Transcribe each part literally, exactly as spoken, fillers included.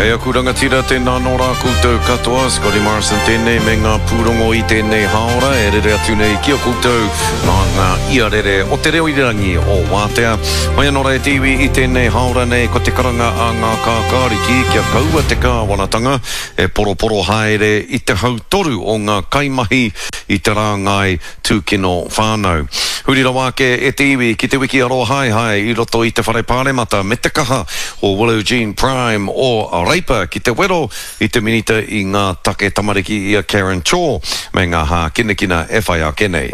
Kei aku rangatira tēnā no rā koutou katoa, Scotty Morrison tēnei me ngā pūrongo i tēnei haora, e rere atu nei kia koutou nā ngā ia rere o te reo irangi o Wātea. Mai anō rei tiwi i tēnei haora nei ko te karanga a ngā kākāriki kia kaua te kāwanatanga, e poroporo haere i te hautoru o ngā kaimahi i te rāngai tūkino whānau. Hurira wāke e tiwi ki te wiki aro hai hai i roto i te whare pāremata me te kaha o Willow Jean Prime o Reipa ki te wero i te minita i ngā take tamariki i a Karen Chaw me ngā hā kinekina e whai a kenei.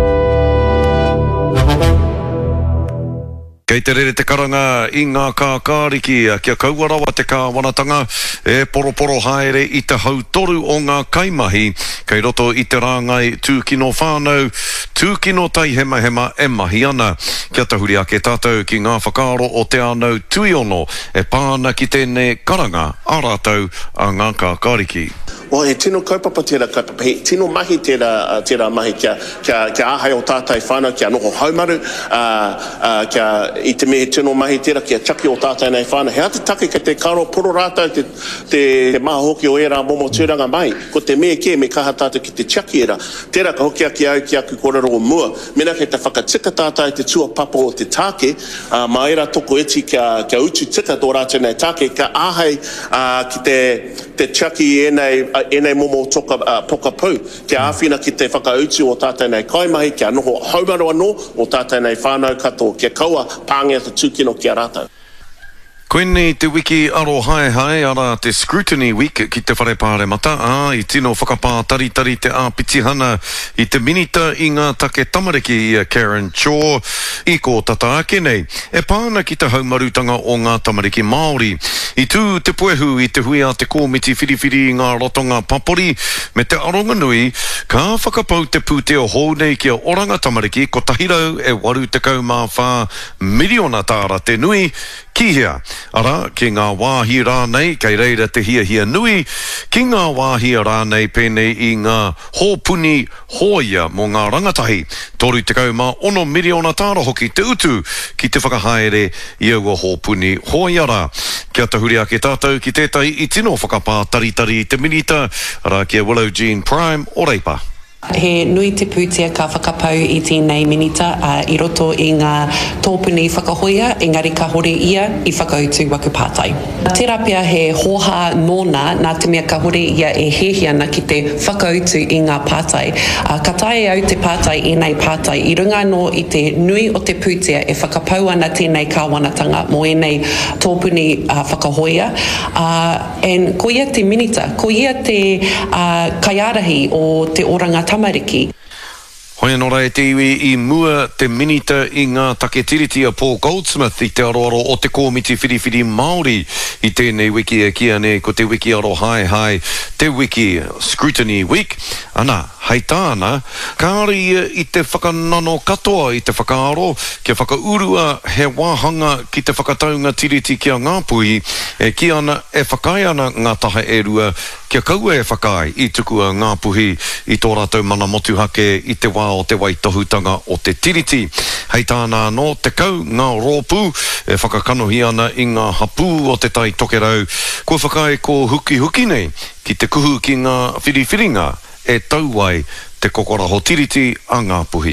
Kei te rere te karanga i ngā kākāriki kia kaua rawa te kāwanatanga e poroporo haere i te hautoru o ngā kaimahi kei roto i te rāngai tūkino whānau, tūkino tai hema hema e mahi ana. Kia tahuri ake tātou ki ngā whakaaro o te anau tuiono e pāna ki tēnei karanga a rātou a ngā kākāriki. O e tino kaupapa tērā kaupapa, he tino mahi tērā, tērā mahi kia, kia, kia āhai o tātai whānau, kia noho haumaru, uh, uh, kia i te me tino mahi tērā, kia chaki o tātai nei whānau. He ate take ka te karo poro rātou te, te, te maha hoki o era momo tūranga mai, ko te mea ke me kaha tātou ki te chaki era. Tērā ka hoki aki au ki aku korero o mua, mena kei te whakatika tātai te tua papa o te tāke, uh, ma era toko eti kia, kia utu tika tō rātou nei tāke, ka āhai uh, ki te, te chaki e nei, enei momo toka uh, poka pau. Kia āwhina ki te whakautu o tātai nei kaimahi, kia noho haumaru anō o tātai nei whānau katoa, kia kaua pāngia te tūkino kia rātou. Koenei te wiki aro hai hai ara te Scrutiny Week ki te whare pāremata, a i tino whakapā tari tari te āpitihana i te minita i ngā take tamariki i a Karen Chaw i ko tata ake nei. E pāna ki te haumarutanga o ngā tamariki Māori. I tū te puehu i te hui a te kōmiti whiriwhiri i ngā rotonga papori me te aronga nui, ka whakapau te pūteo hou nei ki a oranga tamariki ko tahirau e waru te kaumā whā miliona tāra te nui kihia. Ara, ki ngā wāhi rānei, kei reira te hia hia nui, ki ngā wāhi rānei pēnei i ngā hōpuni hōia mō ngā rangatahi. Toru te kaumā ono miliona tāra hoki te utu ki te whakahaere i aua hōpuni hōia rā. Kia tahuri ake tātou ki tētai i tino whakapā tari tari te minita, ara kia Willow Jean Prime o Reipa. He nui te pūtea ka whakapau i tēnei minita uh, i roto i ngā tōpuni whakahoia, engari ka hore ia i whakautu waku pātai. Tērā pia he hoha nōna nā te mea ka hore ia e hehi ana ki te whakautu i ngā pātai. Uh, ka tae au te pātai i nei pātai, i runga no i te nui o te pūtea e whakapau ana tēnei kāwanatanga mō e nei tōpuni uh, whakahoia. Uh, and ko ia te minita, ko ia te uh, kaiarahi o te oranga tamariki. Hoi anō rei te iwi i mua te minita i ngā take tiriti a Paul Goldsmith i te aroaro o te kōmiti whiriwhiri Māori i tēnei wiki e kia ne ko te wiki aro hai hai te wiki Scrutiny Week. Ana, hei tāna, kāri i te whakanano katoa i te whakaaro, kia whakaurua he wāhanga ki te whakataunga tiriti kia ngāpui, e kia ana e whakai ana ngā taha e rua, kia kaua e whakai i tukua ngāpuhi i tō rātou mana motuhake i te wā o te waitohutanga o te tiriti. Hei tāna no te kau ngā rōpū e whakakanohi ana i ngā hapū o te tai tokerau. Kua whakai ko huki huki nei ki te kuhu ki ngā whiriwhiringa e tauai te kokoraho tiriti a ngā puhi.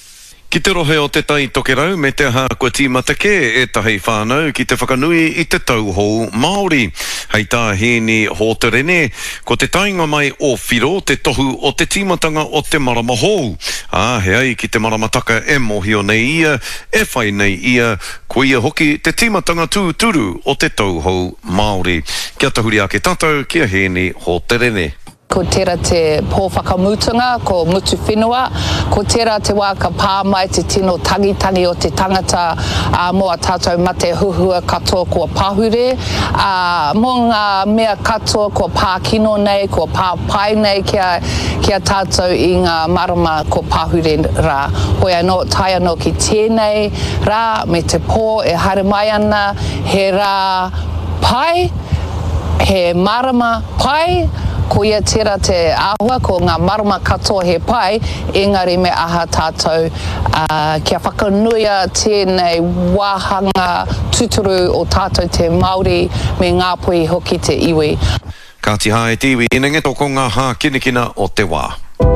Ki te rohe o te tai tokerau me te aha kua tīmata ke e tahi whānau ki te whakanui i te tauhou Māori. Hei tā hēni hō te rene, ko te tainga mai o whiro te tohu o te tīmatanga o te marama hou. Ah, he ai ki te maramataka e mohio nei ia, e whai nei ia, ko ia hoki te tīmatanga tūturu o te tauhou Māori. Kia tahuri ake tātou, kia hēni hō te rene. Ko tērā te pōwhakamutunga, ko mutu whenua, ko tērā te wā ka pā mai te tino tangitangi o te tangata uh, mo a tātou mate huhua katoa kua pāhure, uh, mo ngā mea katoa kua pākino nei, kua pāpai nei kia, kia tātou i ngā marama kua pāhure rā. Hoi anō, tai anō ki tēnei rā, me te pō e haere mai ana, he rā pai, he marama pai, Ko ia tera te āhua, ko ngā marama katoa he pai, engari me aha tātou uh, kia whakanuia tēnei wāhanga tuturu o tātou te Māori me Ngāpuhi hoki te iwi. Ka ti hae tiwi inenge toko ngā hā kinekina o te wā.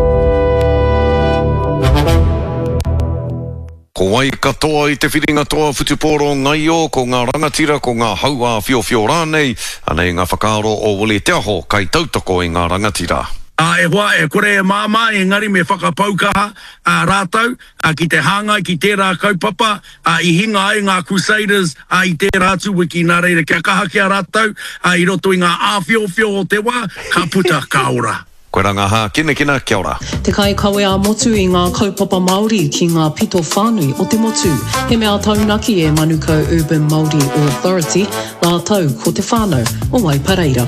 Ko wai katoa i te whiringa toa whutuporo ngai o ko ngā rangatira ko ngā haua whio whio rānei, anei ngā whakaaro o wole te aho kai tautoko i ngā rangatira. Uh, e hoa, e kore e māma, e ngari me whakapaukaha uh, rātau, uh, ki te hāngai, ki tērā kaupapa, uh, i hinga ai ngā Crusaders, uh, i tērā atu wiki nā reira kia kaha kia rātau, uh, i roto i ngā āwhio-whio o te wā, ka puta ka ora. Koe ranga hā, kine kina, kia ora. Te kai kawe a motu i ngā kaupapa Māori ki ngā pito whānui o te motu. He mea taunaki e Manukau Urban Māori Authority, la tau ko te whānau o Waipareira.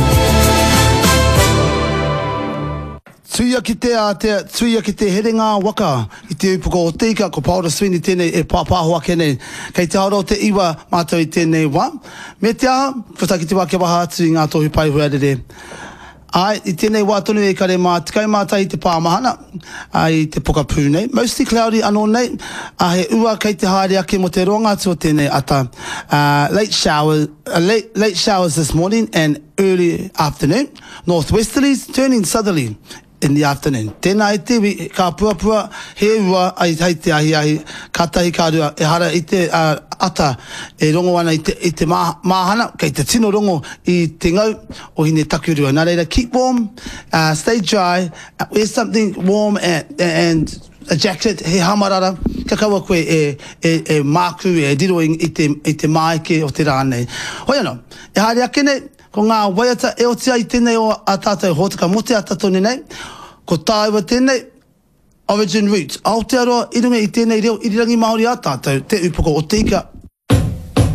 Tuia ki te a te, tuia ki te herenga waka i te upuko o teika ko Paula Sweeney tēnei e pāpāhua kenei. Kei te haro te iwa mātou i tēnei wā. Me te aha, whataki te wā kia waha atu i ngā tohu pai huarere. Ai, i tēnei wā tonu e kare mā tikai mātai i te pāmahana, ai te pokapū nei. Mostly cloudy anō nei, a he ua kei te haere ake mo te ronga atu o tēnei ata. Uh, late, shower, uh, late, late showers this morning and early afternoon. Northwesterlies turning southerly in the afternoon. Tēnā e te ka puapua he ua ai hei te ahi ahi ka tahi ka rua e hara i te uh, ata e rongo ana i te, i te mā, māhana kei te tino rongo i te ngau o hine takurua. Nā reira, keep warm, uh, stay dry, uh, wear something warm and, and a jacket, he hamarara, ka kaua koe e, e, e māku e diro i, i, te, i te maike o te rānei. Hoi anō, e haere ake nei, ko ngā waiata e o tia i tēnei o a tātou hōtaka mo te atatone nei, ko tāua tēnei origin roots. Aotearoa, irunga i tēnei reo irirangi Māori a tātou, te upoko o teika